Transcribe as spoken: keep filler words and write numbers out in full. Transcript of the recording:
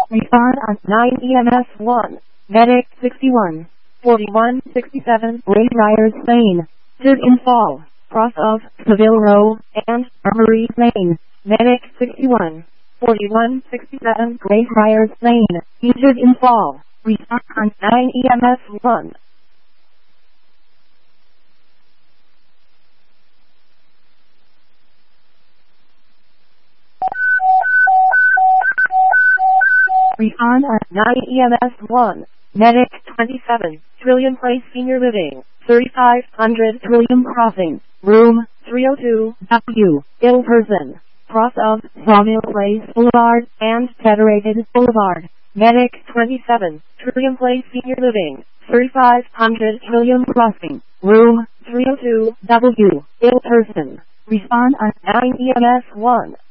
Respond on nine E M S one. Medic sixty-one. forty-one sixty-seven. Greyfriars Lane. Did in fall. Cross of Seville Row and Armory Lane. Medic sixty-one. forty-one sixty-seven. Greyfriars Lane. Injured in fall. Respond on nine E M S one. Respond on nine E M S one. Medic twenty-seven. Trillium Place Senior Living. thirty-five hundred Trillium Crossing. Room three oh two W. Ill person. Cross of Sawmill Place Boulevard and Federated Boulevard. Medic twenty-seven. Trillium Place Senior Living. thirty-five hundred Trillium Crossing. Room three oh two W. Ill person. Respond on nine E M S one.